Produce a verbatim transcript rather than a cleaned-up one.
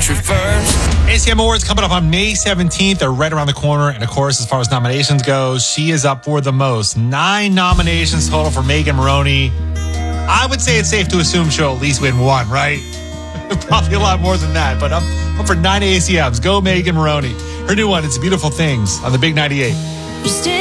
country first. A C M Awards coming up on May seventeenth. They're right around the corner. And of course, as far as nominations go, she is up for the most. Nine nominations total for Megan Moroney. I would say it's safe to assume she'll at least win one, right? Probably a lot more than that, but I'm up for nine A C Ms. Go Megan Moroney. Her new one, It's Beautiful Things, on the Big ninety-eight.